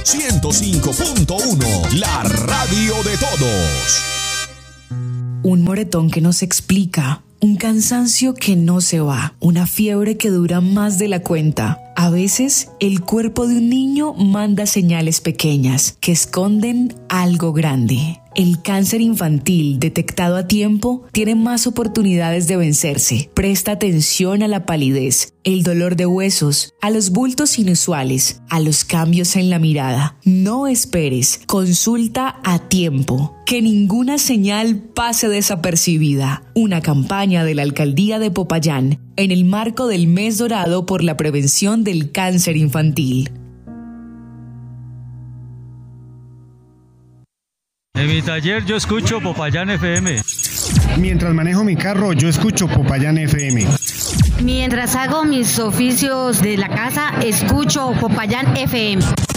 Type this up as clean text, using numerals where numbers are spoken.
105.1, la radio de todos. Un moretón que no se explica, un cansancio que no se va, una fiebre que dura más de la cuenta. A veces, el cuerpo de un niño manda señales pequeñas que esconden algo grande. El cáncer infantil detectado a tiempo tiene más oportunidades de vencerse. Presta atención a la palidez, el dolor de huesos, a los bultos inusuales, a los cambios en la mirada. No esperes, consulta a tiempo. Que ninguna señal pase desapercibida. Una campaña de la Alcaldía de Popayán en el marco del Mes Dorado por la prevención del cáncer infantil. En mi taller yo escucho Popayán FM. Mientras manejo mi carro yo escucho Popayán FM. Mientras hago mis oficios de la casa escucho Popayán FM.